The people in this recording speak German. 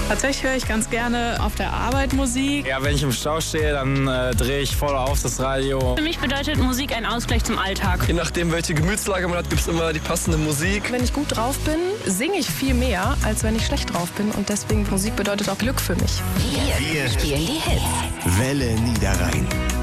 Tatsächlich höre ich ganz gerne auf der Arbeit Musik. Ja, wenn ich im Stau stehe, dann drehe ich voll auf das Radio. Für mich bedeutet Musik ein Ausgleich zum Alltag. Je nachdem, welche Gemütslage man hat, gibt es immer die passende Musik. Wenn ich gut drauf bin, singe ich viel mehr, als wenn ich schlecht drauf bin. Und deswegen Musik bedeutet auch Glück für mich. Wir spielen die Hits. Welle Niederrhein.